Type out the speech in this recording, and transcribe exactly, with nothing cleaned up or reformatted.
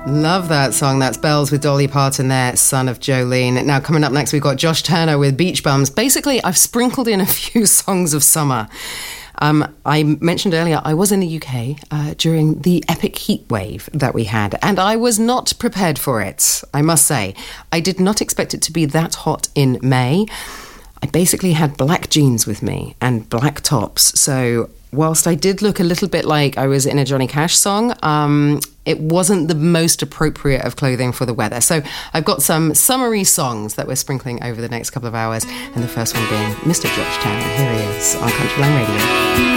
Love that song. That's Bells with Dolly Parton there, Son of Jolene. Now, coming up next, we've got Josh Turner with Beach Bums. Basically, I've sprinkled in a few songs of summer. Um, I mentioned earlier I was in the U K uh, during the epic heat wave that we had, and I was not prepared for it, I must say. I did not expect it to be that hot in May. I basically had black jeans with me and black tops, so whilst I did look a little bit like I was in a Johnny Cash song, um, it wasn't the most appropriate of clothing for the weather. So I've got some summery songs that we're sprinkling over the next couple of hours, and the first one being Mister Josh Turner. Here he is on Countryline Radio.